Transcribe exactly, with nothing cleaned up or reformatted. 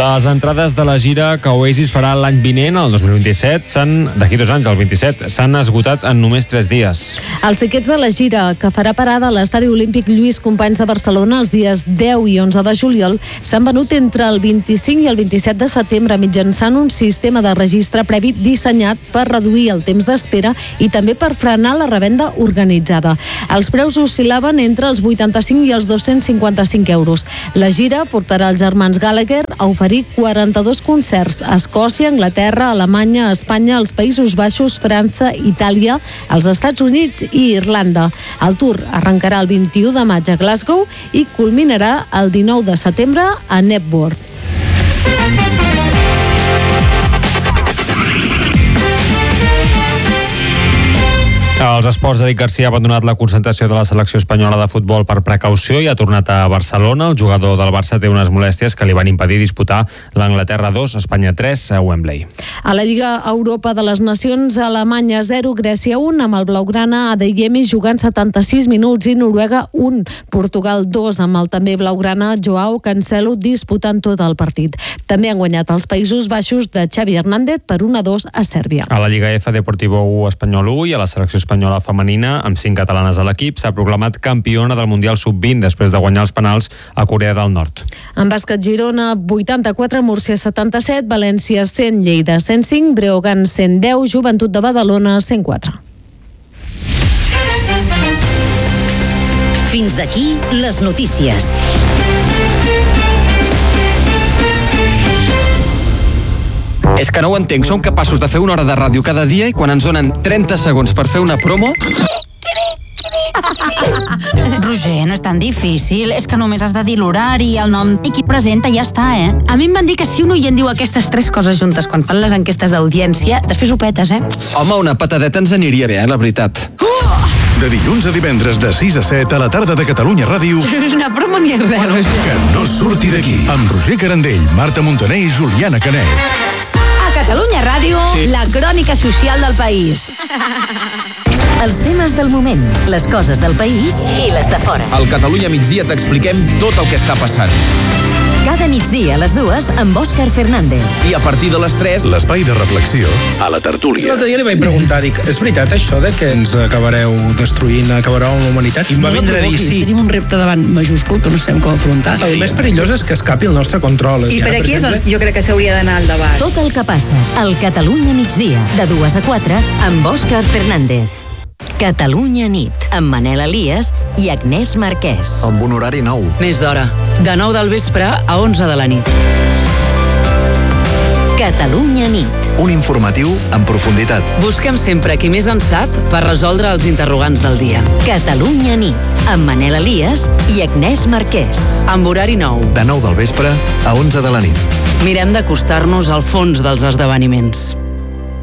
Les entrades de la gira que Oasis farà l'any vinent, el dos mil vint-i-set, s'han, d'aquí dos anys, el vint-i-set, s'han esgotat en només tres dies. Els tiquets de la gira, que farà parada a l'Estadi Olímpic Lluís Companys de Barcelona els dies deu i onze de juliol, s'han venut entre el vint-i-cinc i el vint-i-set de setembre mitjançant un sistema de registre previ dissenyat per reduir el temps d'espera i també per frenar la revenda organitzada. Els preus oscil·laven entre els vuitanta-cinc i els dos-cents cinquanta-cinc euros. La gira portarà els germans Gallagher a oferir quaranta-dos concerts a Escòcia, Anglaterra, Alemanya, Espanya, els Països Baixos, França, Itàlia, els Estats Units i Irlanda. El tour arrencarà el vint-i-u de maig a Glasgow i culminarà el dinou de setembre a Knebworth. Els esports, Eric Garcia ha abandonat la concentració de la selecció espanyola de futbol per precaució i ha tornat a Barcelona. El jugador del Barça té unes molèsties que li van impedir disputar l'Anglaterra dos, Espanya tres a Wembley. A la Lliga Europa de les Nacions, Alemanya zero, Grècia un, amb el blaugrana Adeyemi jugant setanta-sis minuts i Noruega un, Portugal dos, amb el també blaugrana Joao Cancelo disputant tot el partit. També han guanyat els Països Baixos de Xavi Hernández per un a dos a Sèrbia. A la Lliga F, Deportivo u, Espanyol u, i a la selecció espanyola femenina, amb cinc catalanes a l'equip, s'ha proclamat campiona del Mundial sub vint després de guanyar els penals a Corea del Nord. En bàsquet, Girona vuitanta-quatre, Múrcia setanta-set, València cent, Lleida cent cinc, Breogán cent deu, Joventut de Badalona cent quatre. Fins aquí les notícies. És que no ho entenc, som capaços de fer una hora de ràdio cada dia i quan ens donen trenta segons per fer una promo... Roger, no és tan difícil, és que només has de dir l'horari, el nom i qui presenta i ja està, eh? A mi em van dir que si un oient diu aquestes tres coses juntes quan fan les enquestes d'audiència, després ho petes, eh? Home, una patadeta ens aniria bé, eh, la veritat. Uh! De dilluns a divendres de sis a set a la tarda de Catalunya Ràdio. És una promo ni res, Roger. Que no surti d'aquí. Amb Roger Carandell, Marta Montaner i Juliana Canet. Catalunya Ràdio, sí. La crònica social del país. Els temes del moment, les coses del país i les de fora. Al Catalunya Migdia t'expliquem tot el que està passant. Cada migdia a les dues amb Òscar Fernández. I a partir de les tres, l'espai de reflexió a la tertúlia. L'altre dia li vaig preguntar, dic, és veritat això de que ens acabareu destruint, acabareu amb la humanitat? I em va no vindre a dir sí. Tenim un repte davant majúscul que no sabem com afrontar. El més perillós és que escapi el nostre control. I per aquí és on jo crec que s'hauria d'anar al debat. Tot el que passa al Catalunya Migdia, de dues a quatre, amb Òscar Fernández. Catalunya nit, amb Manel Elias i Agnès Marquès. Amb un horari nou. Més d'hora, de nou del vespre a onze de la nit. Catalunya nit. Un informatiu en profunditat. Busquem sempre qui més en sap per resoldre els interrogants del dia. Catalunya nit, amb Manel Elias i Agnès Marquès. Amb horari nou. De nou del vespre a onze de la nit. Mirem d'acostar-nos al fons dels esdeveniments.